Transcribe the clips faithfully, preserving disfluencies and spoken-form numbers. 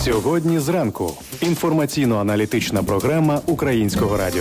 Сьогодні зранку. Інформаційно-аналітична програма Українського радіо.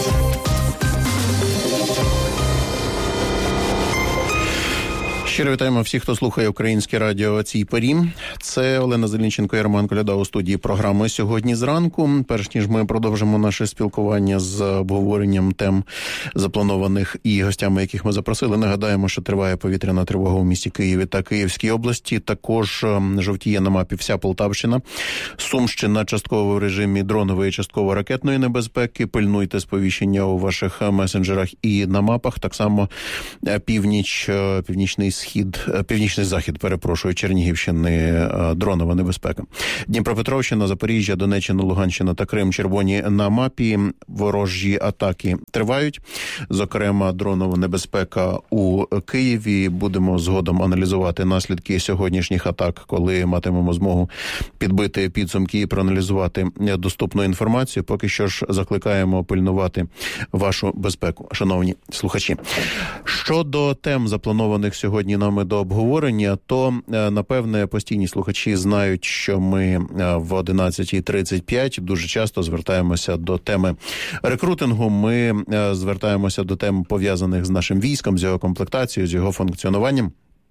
Щиро вітаємо всіх, хто слухає Українське радіо о цій порі. Це Олена Зеленченко і Роман Коляда у студії програми «Сьогодні зранку». Перш ніж ми продовжимо наше спілкування з обговоренням тем запланованих і гостями, яких ми запросили, нагадаємо, що триває повітряна тривога у місті Києві та Київській області. Також жовтіє на мапі вся Полтавщина. Сумщина частково в режимі дронової, частково ракетної небезпеки. Пильнуйте сповіщення у ваших месенджерах і на мапах. Так само північ, північний Схід, північний захід, перепрошую, Чернігівщини, дронова небезпека. Дніпропетровщина, Запоріжжя, Донеччина, Луганщина та Крим червоні на мапі. Ворожі атаки тривають. Зокрема, дронова небезпека у Києві. Будемо згодом аналізувати наслідки сьогоднішніх атак, коли матимемо змогу підбити підсумки і проаналізувати доступну інформацію. Поки що ж закликаємо пильнувати вашу безпеку, шановні слухачі. Щодо тем, запланованих сьогодні нами до обговорення, то, напевне, постійні слухачі знають, що ми в одинадцята тридцять п'ять дуже часто звертаємося до теми рекрутингу. Ми звертаємося до тем, пов'язаних з нашим військом, з його комплектацією, з його функціонуванням.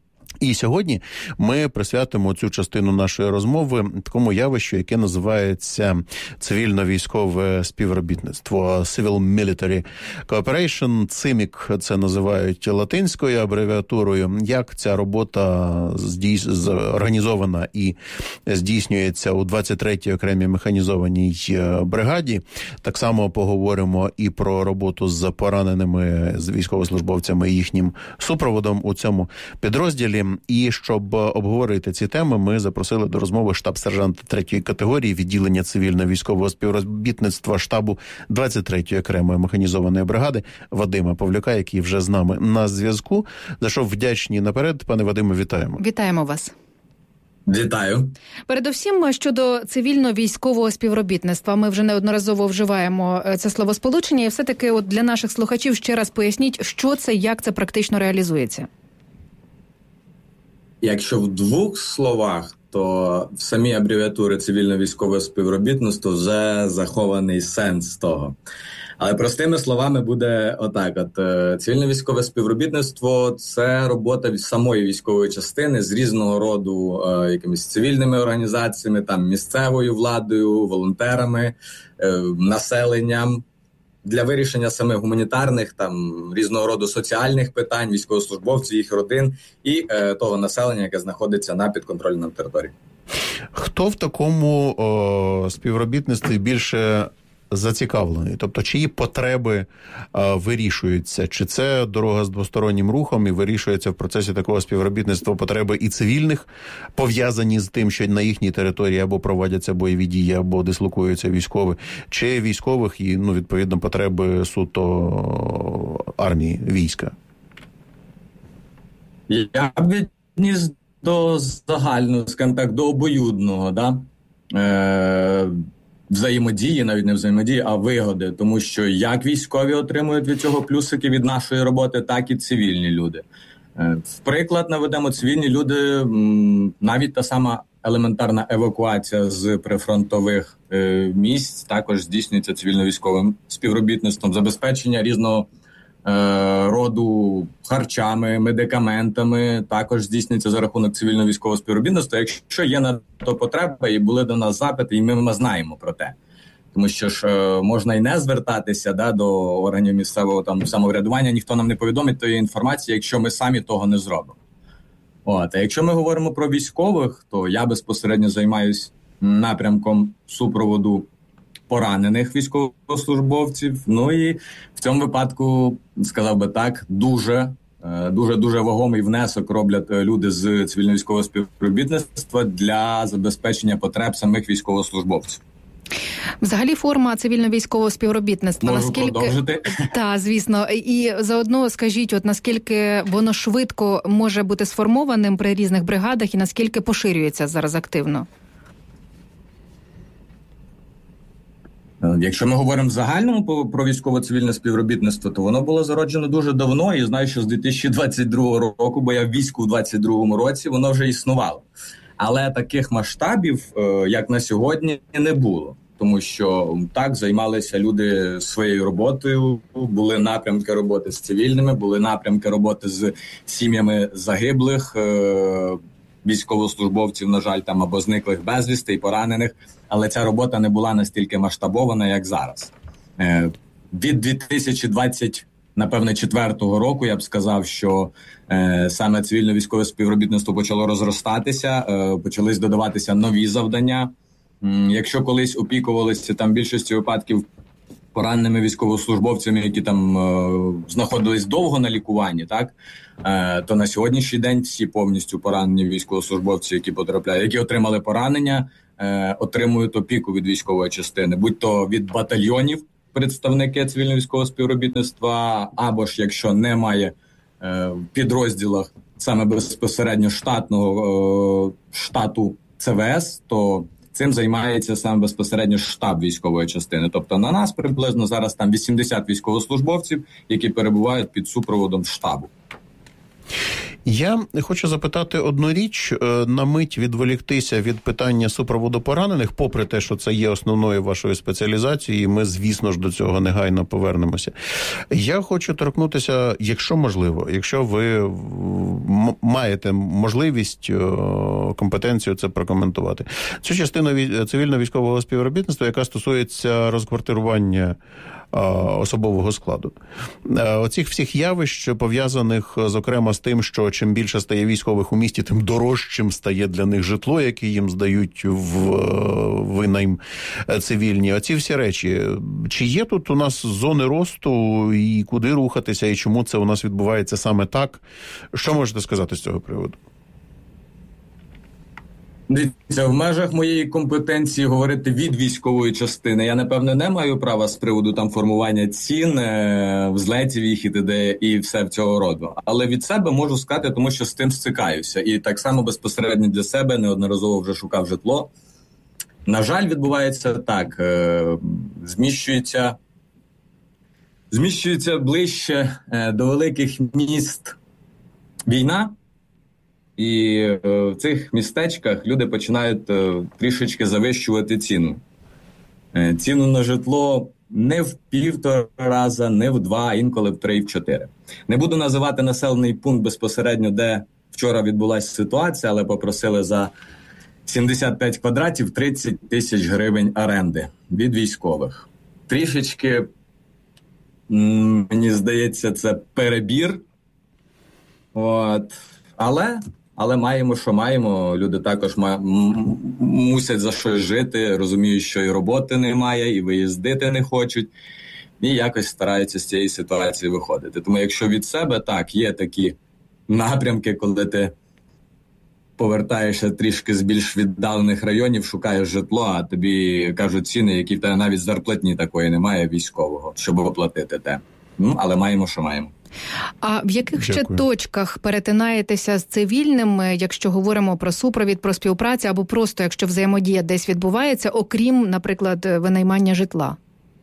І сьогодні ми присвятимо цю частину нашої розмови такому явищу, яке називається цивільно-військове співробітництво, Civil Military Cooperation. цимік це називають латинською абревіатурою. Як ця робота здійс... організована і здійснюється у двадцять третій окремій механізованій бригаді. Так само поговоримо і про роботу з пораненими, з військовослужбовцями і їхнім супроводом у цьому підрозділі. І щоб обговорити ці теми, ми запросили до розмови штаб-сержанта третьої категорії відділення цивільно-військового співробітництва штабу двадцять третьої окремої механізованої бригади Вадима Павлюка, який вже з нами на зв'язку. За що вдячні наперед. Пане Вадиме, вітаємо. Вітаємо вас. Вітаю. Передусім, щодо цивільно-військового співробітництва, ми вже неодноразово вживаємо це словосполучення, і все-таки от для наших слухачів ще раз поясніть, що це, як це практично реалізується. Якщо в двох словах, то в самій абревіатурі цивільно-військове співробітництво вже захований сенс того. Але простими словами буде отак. От, цивільно-військове співробітництво – це робота самої військової частини з різного роду е, якимись цивільними організаціями, там, місцевою владою, волонтерами, е, населенням, для вирішення саме гуманітарних, там, різного роду соціальних питань, військовослужбовців, їх родин і е, того населення, яке знаходиться на підконтрольній території. Хто в такому о, співробітництві більше зацікавлений? Тобто, чиї потреби а, вирішуються? Чи це дорога з двостороннім рухом і вирішується в процесі такого співробітництва потреби і цивільних, пов'язані з тим, що на їхній території або проводяться бойові дії, або дислокуються військові, чи військових і, ну, відповідно, потреби суто армії, війська? Я б відніс до загального, скажімо так, до обоюдного, да? Е- взаємодії, навіть не взаємодії, а вигоди. Тому що як військові отримують від цього плюсики від нашої роботи, так і цивільні люди. В приклад наведемо, цивільні люди, навіть та сама елементарна евакуація з прифронтових місць також здійснюється цивільно-військовим співробітництвом, забезпечення різного роду харчами, медикаментами також здійснюється за рахунок цивільно-військового співробітництва, якщо є на то потреба і були до нас запити, і ми, ми знаємо про те. Тому що ж можна і не звертатися, да, до органів місцевого там самоврядування, ніхто нам не повідомить тої інформації, якщо ми самі того не зробимо. От, а якщо ми говоримо про військових, то я безпосередньо займаюсь напрямком супроводу поранених військовослужбовців. Ну і в цьому випадку, сказав би так, дуже, дуже, дуже вагомий внесок роблять люди з цивільно-військового співробітництва для забезпечення потреб самих військовослужбовців. Взагалі форма цивільно-військового співробітництва, можу наскільки... продовжити? Так, звісно. І заодно скажіть, от наскільки воно швидко може бути сформованим при різних бригадах і наскільки поширюється зараз активно? Якщо ми говоримо в загальному про військово-цивільне співробітництво, то воно було зароджено дуже давно, і знаю, що з дві тисячі двадцять другого року, бо я в війську в двадцять другому році, воно вже існувало. Але таких масштабів, як на сьогодні, не було. Тому що так займалися люди своєю роботою, були напрямки роботи з цивільними, були напрямки роботи з сім'ями загиблих військовослужбовців, на жаль, там або зниклих безвісти і поранених. Але ця робота не була настільки масштабована, як зараз. Від дві тисячі двадцять, напевне, четвертого року я б сказав, що е, саме цивільно-військове співробітництво почало розростатися, е, почались додаватися нові завдання. М, якщо колись опікувалися там в більшості випадків пораненими військовослужбовцями, які там е, знаходились довго на лікуванні, так, е, то на сьогоднішній день всі повністю поранені військовослужбовці, які потрапляють, які отримали поранення, е, отримують опіку від військової частини, будь то від батальйонів, представники цивільно-військового співробітництва, або ж якщо немає е, в підрозділах саме безпосередньо штатного е, штату Це Ве Ес, то цим займається саме безпосередньо штаб військової частини. Тобто на нас приблизно зараз там вісімдесят військовослужбовців, які перебувають під супроводом штабу. Я хочу запитати одну річ, на мить відволіктися від питання супроводу поранених, попри те, що це є основною вашою спеціалізацією, і ми, звісно ж, до цього негайно повернемося. Я хочу торкнутися, якщо можливо, якщо ви маєте можливість, компетенцію це прокоментувати. Цю частину цивільно-військового співробітництва, яка стосується розквартирування особового складу. Оцих всіх явищ, пов'язаних, зокрема, з тим, що чим більше стає військових у місті, тим дорожчим стає для них житло, яке їм здають в винайм цивільні. Оці всі речі. Чи є тут у нас зони росту, і куди рухатися, і чому це у нас відбувається саме так? Що можете сказати з цього приводу? Дивіться, в межах моєї компетенції говорити від військової частини. Я, напевне, не маю права з приводу там формування цін, взлетів їх і т.д. і все в цього роду. Але від себе можу сказати, тому що з тим стикаюся. І так само безпосередньо для себе неодноразово вже шукав житло. На жаль, відбувається так. Зміщується, зміщується ближче до великих міст війна. І е, в цих містечках люди починають е, трішечки завищувати ціну. Е, ціну на житло не в півтора рази, не в два, а інколи в три, в чотири. Не буду називати населений пункт безпосередньо, де вчора відбулася ситуація, але попросили за сімдесят п'ять квадратів тридцять тисяч гривень оренди від військових. Трішечки, м- мені здається, це перебір. От. Але... Але маємо, що маємо. Люди також ма- м- мусять за щось жити, розуміють, що і роботи немає, і виїздити не хочуть, і якось стараються з цієї ситуації виходити. Тому якщо від себе, так, є такі напрямки, коли ти повертаєшся трішки з більш віддалених районів, шукаєш житло, а тобі кажуть ціни, які в тебе навіть зарплатні такої немає військового, щоб оплатити те. Ну, але маємо, що маємо. А в яких Дякую. ще точках перетинаєтеся з цивільним, якщо говоримо про супровід, про співпрацю, або просто якщо взаємодія десь відбувається, окрім, наприклад, винаймання житла?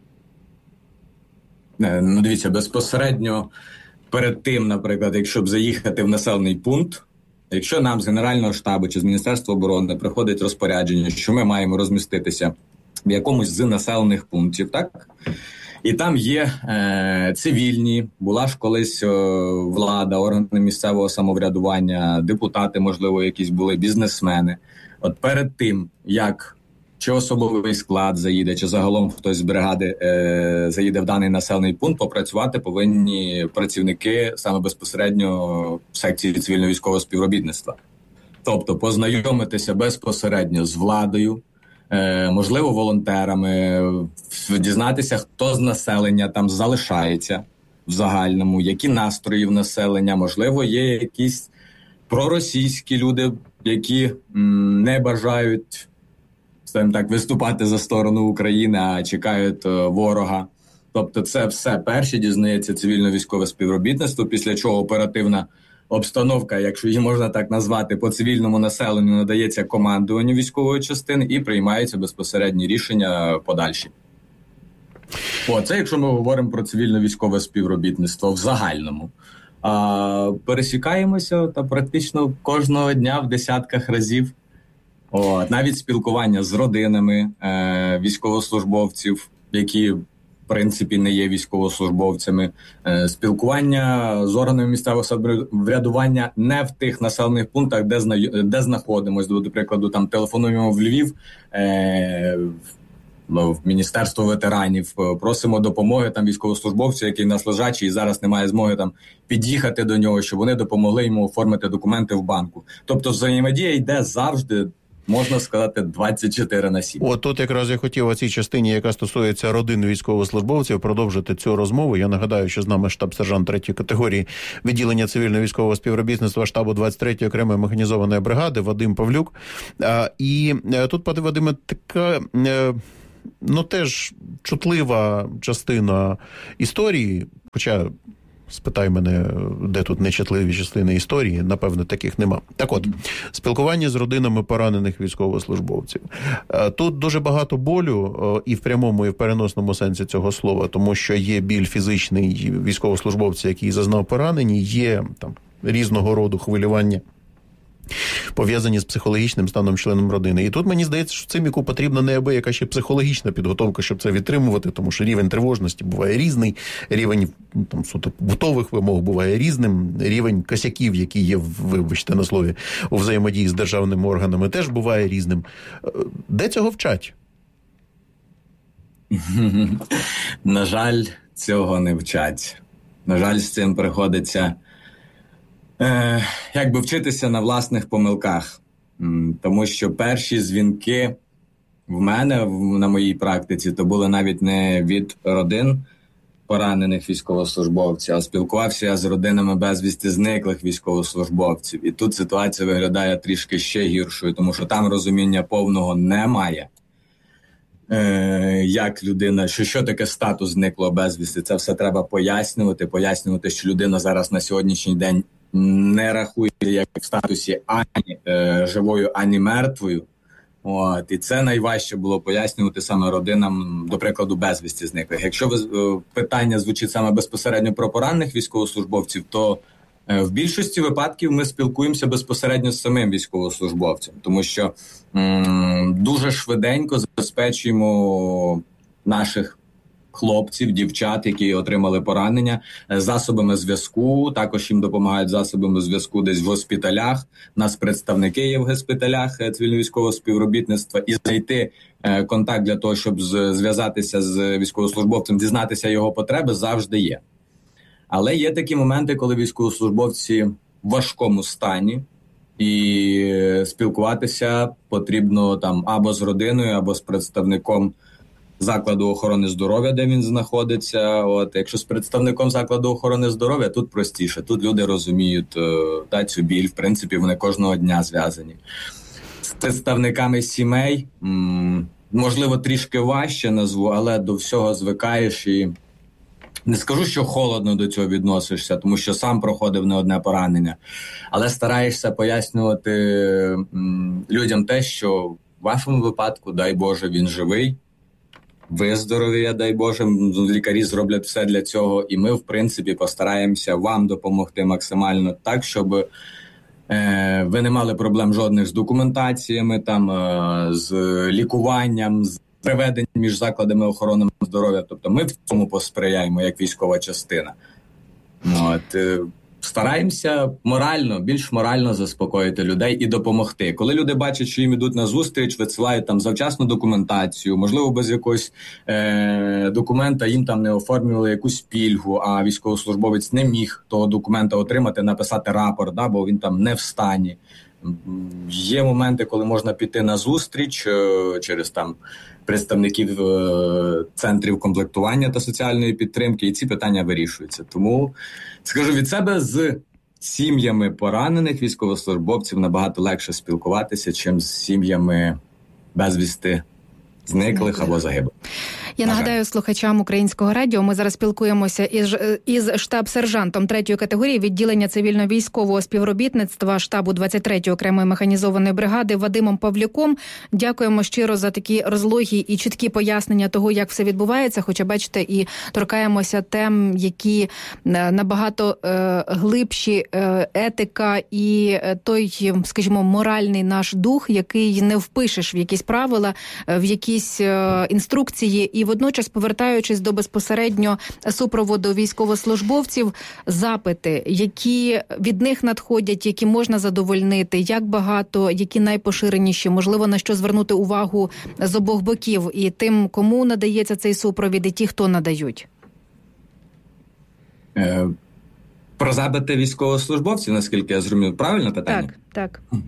Ну, дивіться, безпосередньо перед тим, наприклад, якщо б заїхати в населений пункт, якщо нам з Генерального штабу чи з Міністерства оборони приходить розпорядження, що ми маємо розміститися в якомусь з населених пунктів, так? І там є е, цивільні, була ж колись е, влада, органи місцевого самоврядування, депутати, можливо, якісь були, бізнесмени. От перед тим, як чи особовий склад заїде, чи загалом хтось з бригади е, заїде в даний населений пункт, попрацювати повинні працівники саме безпосередньо в секції цивільно-військового співробітництва. Тобто познайомитися безпосередньо з владою, можливо, волонтерами, дізнатися, хто з населення там залишається в загальному, які настрої в населення, можливо, є якісь проросійські люди, які м, не бажають, скажімо так, виступати за сторону України, а чекають е, ворога. Тобто це все перше дізнається цивільно-військове співробітництво, після чого оперативна обстановка, якщо її можна так назвати, по цивільному населенню надається командуванню військової частини і приймаються безпосередні рішення подальші. О, це якщо ми говоримо про цивільно-військове співробітництво в загальному. А, пересікаємося та практично кожного дня в десятках разів От, навіть спілкування з родинами е, військовослужбовців, які, в принципі, не є військовослужбовцями, е, спілкування з органами місцевого самоврядування не в тих населених пунктах, де, зна, де знаходимося. До прикладу, там телефонуємо в Львів, е, в Міністерство ветеранів, просимо допомоги там військовослужбовцю, який нас лежачий і зараз немає змоги там під'їхати до нього, щоб вони допомогли йому оформити документи в банку. Тобто взаємодія йде завжди, можна сказати, двадцять чотири на сім. От тут якраз я хотів у цій частині, яка стосується родин військовослужбовців, продовжити цю розмову. Я нагадаю, що з нами штаб-сержант третьої категорії відділення цивільно-військового співробітництва штабу двадцять третьої окремої механізованої бригади Вадим Павлюк. А, і тут, пане Вадиме, така... ну, теж чутлива частина історії, хоча, спитай мене, де тут нечутливі частини історії, напевно, таких нема. Так от, спілкування з родинами поранених військовослужбовців. Тут дуже багато болю і в прямому, і в переносному сенсі цього слова, тому що є біль фізичний військовослужбовця, який зазнав поранення, є там різного роду хвилювання, пов'язані з психологічним станом членом родини. І тут мені здається, що циміку потрібна неабияка ще психологічна підготовка, щоб це відтримувати, тому що рівень тривожності буває різний, рівень там суто побутових вимог буває різним, рівень косяків, які є, вибачте на слові, у взаємодії з державними органами, теж буває різним. Де цього вчать? На жаль, цього не вчать. На жаль, з цим приходиться Е, якби вчитися на власних помилках, тому що перші дзвінки в мене, в, на моїй практиці, то були навіть не від родин поранених військовослужбовців, а спілкувався я з родинами безвісти зниклих військовослужбовців. І тут ситуація виглядає трішки ще гіршою, тому що там розуміння повного немає. Е, як людина, що, що таке статус зниклого безвісти, це все треба пояснювати, пояснювати, що людина зараз на сьогоднішній день не рахується як в статусі ані е, живою, ані мертвою. От, і це найважче було пояснювати саме родинам, до прикладу, безвісті зниклих. Якщо ви, е, питання звучить саме безпосередньо про поранених військовослужбовців, то е, в більшості випадків ми спілкуємося безпосередньо з самим військовослужбовцем, тому що м- дуже швиденько забезпечуємо наших хлопців, дівчат, які отримали поранення, засобами зв'язку. Також їм допомагають засобами зв'язку десь в госпіталях. У нас представники є в госпіталях цивільно-військового співробітництва. І знайти е, контакт для того, щоб з, зв'язатися з військовослужбовцем, дізнатися його потреби, завжди є. Але є такі моменти, коли військовослужбовці в важкому стані, і спілкуватися потрібно там або з родиною, або з представником закладу охорони здоров'я, де він знаходиться. От, якщо з представником закладу охорони здоров'я, тут простіше. Тут люди розуміють та, цю біль, в принципі, вони кожного дня зв'язані. З представниками сімей, м- можливо, трішки важче назву, але до всього звикаєш і не скажу, що холодно до цього відносишся, тому що сам проходив не одне поранення, але стараєшся пояснювати м- людям те, що в вашому випадку, дай Боже, він живий, виздоровіє, дай Боже, лікарі зроблять все для цього, і ми, в принципі, постараємося вам допомогти максимально так, щоб е, ви не мали проблем жодних з документаціями, там, е, з лікуванням, з приведенням між закладами охорони здоров'я. Тобто ми в цьому посприяємо, як військова частина. От, е, стараємося морально, більш морально заспокоїти людей і допомогти. Коли люди бачать, що їм ідуть на зустріч, висилають там завчасну документацію, можливо, без якогось е- документа їм там не оформлювали якусь пільгу, а військовослужбовець не міг того документа отримати, написати рапорт, да, бо він там не в стані. Є моменти, коли можна піти на зустріч е- через там представників е- центрів комплектування та соціальної підтримки, і ці питання вирішуються. Тому скажу від себе, з сім'ями поранених військовослужбовців набагато легше спілкуватися, чим з сім'ями безвісти зниклих або загиблих. Я нагадаю слухачам Українського радіо, ми зараз спілкуємося із, із штаб-сержантом третьої категорії відділення цивільно-військового співробітництва штабу двадцять третьої окремої механізованої бригади Вадимом Павлюком. Дякуємо щиро за такі розлогі і чіткі пояснення того, як все відбувається, хоча, бачите, і торкаємося тем, які набагато е, глибші, е, етика і той, скажімо, моральний наш дух, який не впишеш в якісь правила, в якісь е, інструкції. І водночас, повертаючись до безпосередньо супроводу військовослужбовців, запити, які від них надходять, які можна задовольнити, як багато, які найпоширеніші, можливо, на що звернути увагу з обох боків, і тим, кому надається цей супровід, і ті, хто надають. Е, про запити військовослужбовців, наскільки я зрозумів, правильне питання? Так, так.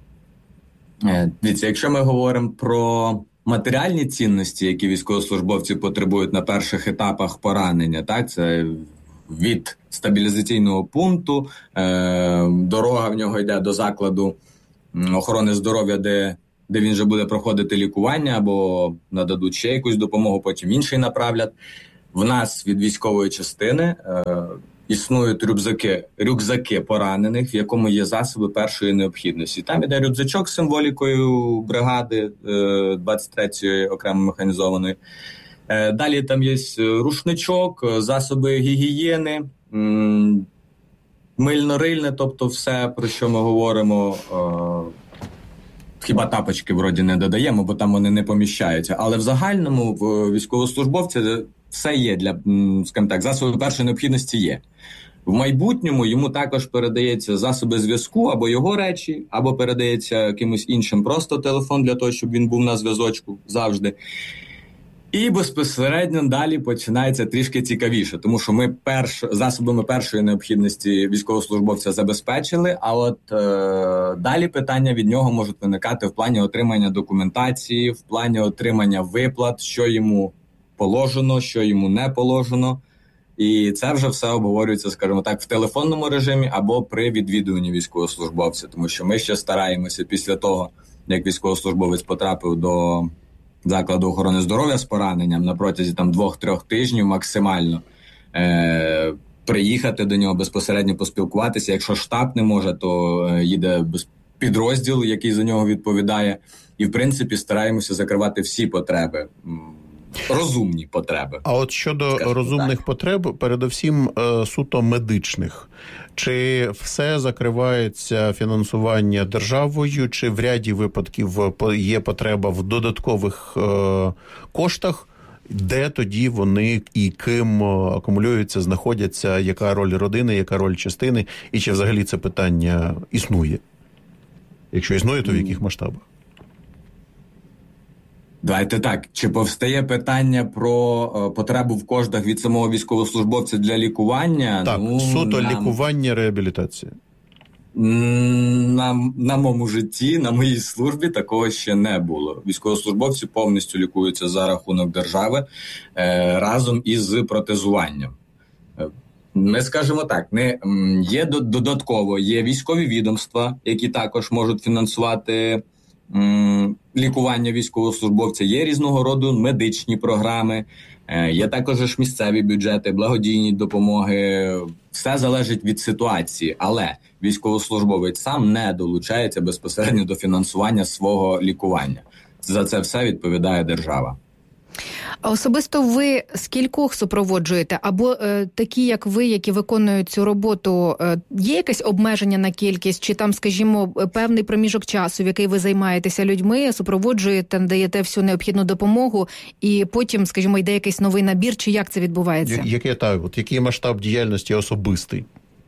Е, дивіться, якщо ми говоримо про матеріальні цінності, які військовослужбовці потребують на перших етапах поранення, так, це від стабілізаційного пункту, е, дорога в нього йде до закладу охорони здоров'я, де, де він вже буде проходити лікування, або нададуть ще якусь допомогу, потім інший направлять. В нас від військової частини е, існують рюкзаки, рюкзаки поранених, в якому є засоби першої необхідності. Там іде рюкзачок з символікою бригади е, двадцять третьої окремо механізованої. Е, далі там є рушничок, засоби гігієни, м- мильно-рильне, тобто все, про що ми говоримо. Е, хіба тапочки вроді не додаємо, бо там вони не поміщаються. Але в загальному в військовослужбовці все є для, скажімо так, засоби першої необхідності є. В майбутньому йому також передається засоби зв'язку, або його речі, або передається якимось іншим просто телефон для того, щоб він був на зв'язочку завжди. І безпосередньо далі починається трішки цікавіше, тому що ми перш, засобами першої необхідності військовослужбовця забезпечили, а от е, далі питання від нього можуть виникати в плані отримання документації, в плані отримання виплат, що йому положено, що йому не положено. І це вже все обговорюється, скажімо так, в телефонному режимі або при відвідуванні військовослужбовця. Тому що ми ще стараємося після того, як військовослужбовець потрапив до закладу охорони здоров'я з пораненням на протязі там двох-трьох тижнів максимально, е- приїхати до нього безпосередньо поспілкуватися. Якщо штаб не може, то е- їде підрозділ, який за нього відповідає. І, в принципі, стараємося закривати всі потреби. Розумні потреби. А от щодо Скажу, розумних так. потреб, передусім суто медичних, чи все закривається фінансування державою, чи в ряді випадків є потреба в додаткових е, коштах, де тоді вони і ким акумулюються, знаходяться, яка роль родини, яка роль частини, і чи взагалі це питання існує? Якщо існує, то в яких масштабах? Давайте так, чи повстає питання про е, потребу в коштах від самого військовослужбовця для лікування? Так, ну, суто нам... лікування, реабілітація. На, на моєму житті, на моїй службі такого ще не було. Військовослужбовці повністю лікуються за рахунок держави е, разом із протезуванням. Ми скажемо так, не, є додатково, є військові відомства, які також можуть фінансувати м, лікування військовослужбовця, є різного роду медичні програми, е, є також ж місцеві бюджети, благодійні допомоги. Все залежить від ситуації, але військовослужбовець сам не долучається безпосередньо до фінансування свого лікування. За це все відповідає держава. А особисто ви скількох супроводжуєте? Або е, такі, як ви, які виконують цю роботу, е, є якесь обмеження на кількість? Чи там, скажімо, певний проміжок часу, в який ви займаєтеся людьми, супроводжуєте, надаєте всю необхідну допомогу, і потім, скажімо, йде якийсь новий набір, чи як це відбувається? Я, який, так, от, який масштаб діяльності особистий?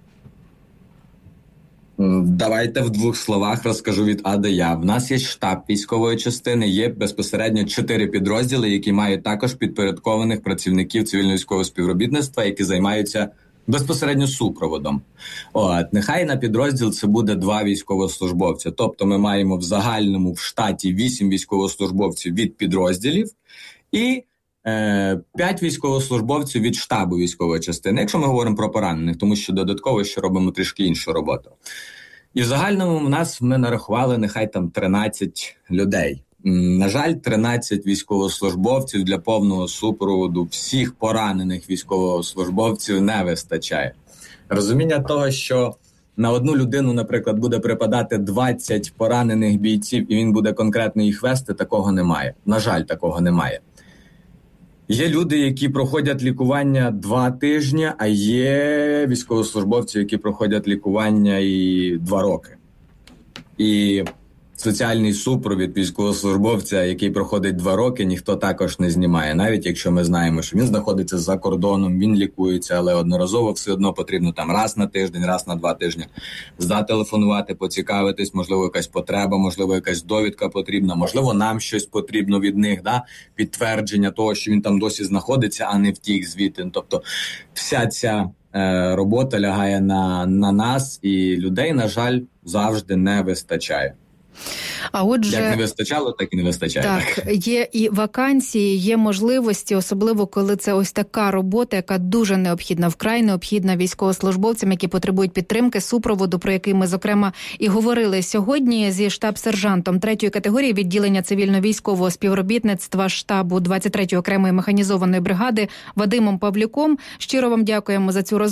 Давайте в двох словах розкажу від А до Я. В нас є штаб військової частини, є безпосередньо чотири підрозділи, які мають також підпорядкованих працівників цивільно-військового співробітництва, які займаються безпосередньо супроводом. От, нехай на підрозділ це буде два військовослужбовця. Тобто ми маємо в загальному в штаті вісім військовослужбовців від підрозділів і е, п'ять військовослужбовців від штабу військової частини, якщо ми говоримо про поранених, тому що додатково ще робимо трішки іншу роботу. І в загальному в нас ми нарахували нехай там тринадцять людей. На жаль, тринадцять військовослужбовців для повного супроводу всіх поранених військовослужбовців не вистачає. Розуміння того, що на одну людину, наприклад, буде припадати двадцять поранених бійців, і він буде конкретно їх вести, такого немає. На жаль, такого немає. Є люди, які проходять лікування два тижні, а є військовослужбовці, які проходять лікування і два роки. І соціальний супровід військовослужбовця, який проходить два роки, ніхто також не знімає. Навіть якщо ми знаємо, що він знаходиться за кордоном, він лікується, але одноразово все одно потрібно там раз на тиждень, раз на два тижні зателефонувати, поцікавитись, можливо, якась потреба, можливо, якась довідка потрібна, можливо, нам щось потрібно від них, да? Підтвердження того, що він там досі знаходиться, а не втік звідти. Тобто вся ця е, робота лягає на, на нас, і людей, на жаль, завжди не вистачає. А отже, як не вистачало, так і не вистачає. Так, так, є і вакансії, є можливості, особливо коли це ось така робота, яка дуже необхідна, вкрай необхідна військовослужбовцям, які потребують підтримки, супроводу, про який ми, зокрема, і говорили сьогодні зі штаб-сержантом третьої категорії відділення цивільно-військового співробітництва штабу двадцять третьої окремої механізованої бригади Вадимом Павлюком. Щиро вам дякуємо за цю розмову.